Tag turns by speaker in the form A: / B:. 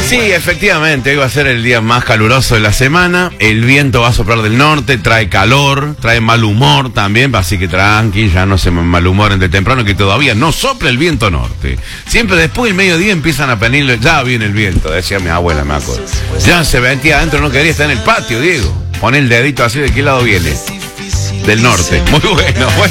A: Sí, efectivamente, hoy va a ser el día más caluroso de la semana. El viento va a soplar del norte, trae calor, trae mal humor también, así que tranqui, ya no se malhumoren de temprano, que todavía no sopla el viento norte. Siempre después del mediodía empiezan a venir, ya viene el viento, decía mi abuela, me acuerdo. Ya se metía adentro, no quería estar en el patio, Diego. Pon el dedito así, ¿de qué lado viene? Del norte. Muy bueno.